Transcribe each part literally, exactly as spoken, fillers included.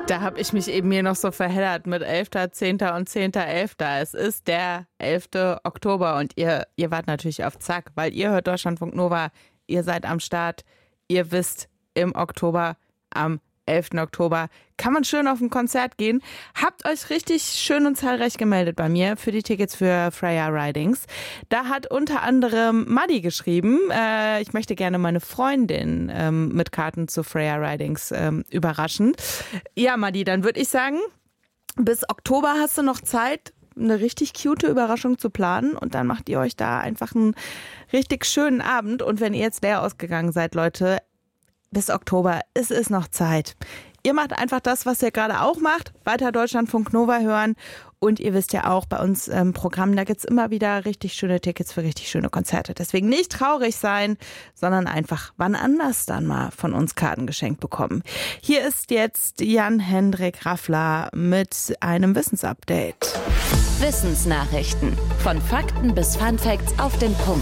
Da habe ich mich eben hier noch so verheddert mit elfter zehnter und zehnter elfter Es ist der elfter Oktober und ihr, ihr wart natürlich auf Zack, weil ihr hört Deutschlandfunk Nova, ihr seid am Start, ihr wisst, im Oktober, am elften Oktober, kann man schön auf ein Konzert gehen. Habt euch richtig schön und zahlreich gemeldet bei mir für die Tickets für Freya Ridings. Da hat unter anderem Maddi geschrieben, äh, ich möchte gerne meine Freundin ähm, mit Karten zu Freya Ridings ähm, überraschen. Ja, Maddi, dann würde ich sagen, bis Oktober hast du noch Zeit, eine richtig cute Überraschung zu planen und dann macht ihr euch da einfach einen richtig schönen Abend. Und wenn ihr jetzt leer ausgegangen seid, Leute, bis Oktober, es ist noch Zeit. Ihr macht einfach das, was ihr gerade auch macht, weiter Deutschlandfunk Nova hören und ihr wisst ja auch, bei uns im Programm, da gibt's immer wieder richtig schöne Tickets für richtig schöne Konzerte. Deswegen nicht traurig sein, sondern einfach wann anders dann mal von uns Karten geschenkt bekommen. Hier ist jetzt Jan-Hendrik Raffler mit einem Wissensupdate. Wissensnachrichten. Von Fakten bis Funfacts auf den Punkt.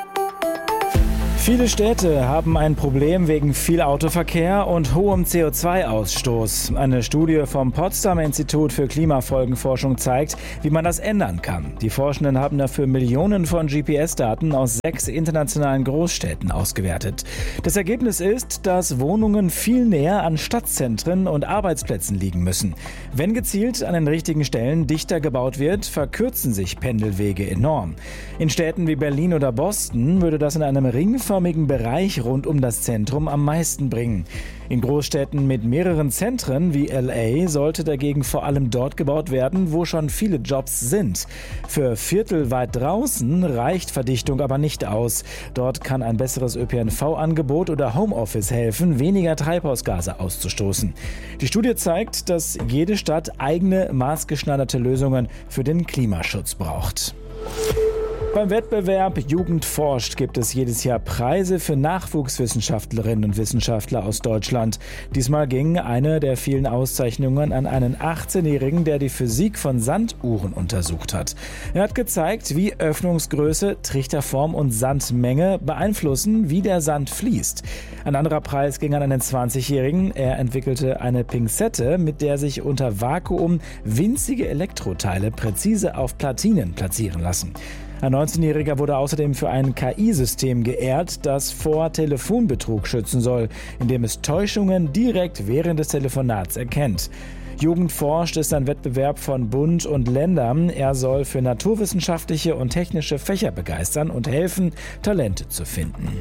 Viele Städte haben ein Problem wegen viel Autoverkehr und hohem C O zwei Ausstoß. Eine Studie vom Potsdamer Institut für Klimafolgenforschung zeigt, wie man das ändern kann. Die Forschenden haben dafür Millionen von G P S-Daten aus sechs internationalen Großstädten ausgewertet. Das Ergebnis ist, dass Wohnungen viel näher an Stadtzentren und Arbeitsplätzen liegen müssen. Wenn gezielt an den richtigen Stellen dichter gebaut wird, verkürzen sich Pendelwege enorm. In Städten wie Berlin oder Boston würde das in einem ringförmigen Bereich rund um das Zentrum am meisten bringen. In Großstädten mit mehreren Zentren wie L A sollte dagegen vor allem dort gebaut werden, wo schon viele Jobs sind. Für Viertel weit draußen reicht Verdichtung aber nicht aus. Dort kann ein besseres Ö P N V-Angebot oder Homeoffice helfen, weniger Treibhausgase auszustoßen. Die Studie zeigt, dass jede Stadt eigene maßgeschneiderte Lösungen für den Klimaschutz braucht. Beim Wettbewerb Jugend forscht gibt es jedes Jahr Preise für Nachwuchswissenschaftlerinnen und Wissenschaftler aus Deutschland. Diesmal ging eine der vielen Auszeichnungen an einen achtzehnjährigen, der die Physik von Sanduhren untersucht hat. Er hat gezeigt, wie Öffnungsgröße, Trichterform und Sandmenge beeinflussen, wie der Sand fließt. Ein anderer Preis ging an einen zwanzigjährigen. Er entwickelte eine Pinzette, mit der sich unter Vakuum winzige Elektroteile präzise auf Platinen platzieren lassen. Ein neunzehnjähriger wurde außerdem für ein K I-System geehrt, das vor Telefonbetrug schützen soll, indem es Täuschungen direkt während des Telefonats erkennt. Jugend forscht ist ein Wettbewerb von Bund und Ländern. Er soll für naturwissenschaftliche und technische Fächer begeistern und helfen, Talente zu finden.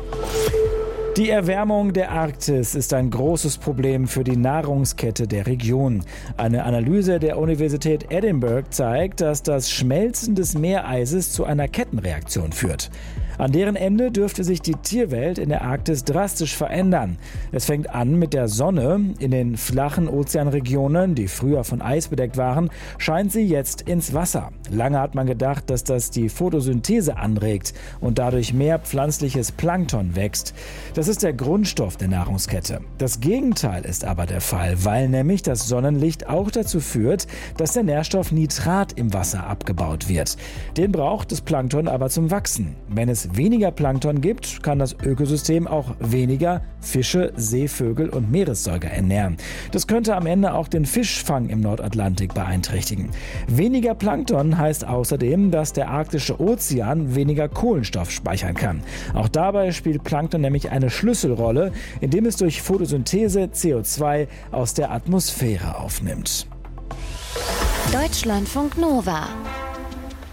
Die Erwärmung der Arktis ist ein großes Problem für die Nahrungskette der Region. Eine Analyse der Universität Edinburgh zeigt, dass das Schmelzen des Meereises zu einer Kettenreaktion führt. An deren Ende dürfte sich die Tierwelt in der Arktis drastisch verändern. Es fängt an mit der Sonne. In den flachen Ozeanregionen, die früher von Eis bedeckt waren, scheint sie jetzt ins Wasser. Lange hat man gedacht, dass das die Photosynthese anregt und dadurch mehr pflanzliches Plankton wächst. Das ist der Grundstoff der Nahrungskette. Das Gegenteil ist aber der Fall, weil nämlich das Sonnenlicht auch dazu führt, dass der Nährstoff Nitrat im Wasser abgebaut wird. Den braucht das Plankton aber zum Wachsen. Wenn es weniger Plankton gibt, kann das Ökosystem auch weniger Fische, Seevögel und Meeressäuger ernähren. Das könnte am Ende auch den Fischfang im Nordatlantik beeinträchtigen. Weniger Plankton heißt außerdem, dass der arktische Ozean weniger Kohlenstoff speichern kann. Auch dabei spielt Plankton nämlich eine Schlüsselrolle, indem es durch Photosynthese C O zwei aus der Atmosphäre aufnimmt. Deutschlandfunk Nova.